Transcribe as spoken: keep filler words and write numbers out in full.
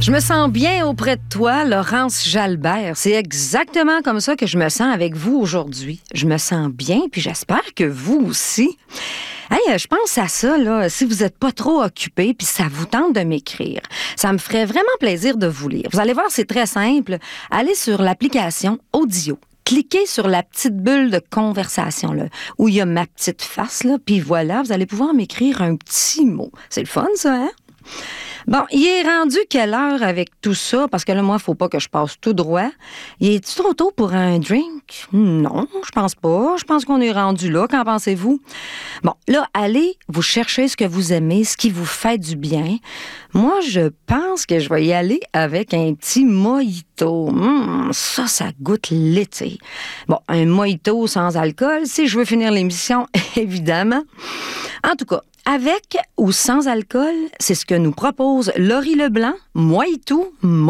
Je me sens bien auprès de toi, Laurence Jalbert. C'est exactement comme ça que je me sens avec vous aujourd'hui. Je me sens bien, puis j'espère que vous aussi. Hey, je pense à ça, là, si vous n'êtes pas trop occupé puis ça vous tente de m'écrire. Ça me ferait vraiment plaisir de vous lire. Vous allez voir, c'est très simple. Allez sur l'application Audio. Cliquez sur la petite bulle de conversation, là, où il y a ma petite face, là, puis voilà, vous allez pouvoir m'écrire un petit mot. C'est le fun, ça, hein? Bon, il est rendu quelle heure avec tout ça? Parce que là, moi, il ne faut pas que je passe tout droit. Il est trop tôt pour un drink? Non, je pense pas. Je pense qu'on est rendu là. Qu'en pensez-vous? Bon, là, allez vous chercher ce que vous aimez, ce qui vous fait du bien. Moi, je pense que je vais y aller avec un petit mojito. Mmh, ça, ça goûte l'été. Bon, un mojito sans alcool, si je veux finir l'émission, évidemment. En tout cas, avec ou sans alcool, c'est ce que nous propose Laurie Leblanc, Mojito,